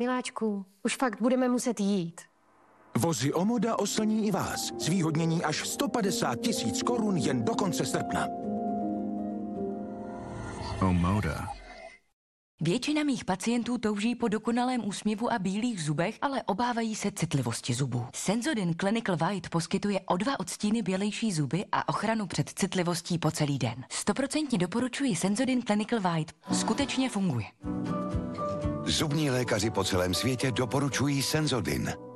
Miláčku, už fakt budeme muset jít. Vozy Omoda oslní i vás. Zvýhodnění až 150 000 korun jen do konce srpna. Omoda. Většina mých pacientů touží po dokonalém úsměvu a bílých zubech, ale obávají se citlivosti zubů. Sensodyne Clinical White poskytuje o 2 odstíny bělejší zuby a ochranu před citlivostí po celý den. 100% doporučuji Sensodyne Clinical White. Skutečně funguje. Zubní lékaři po celém světě doporučují Sensodyne.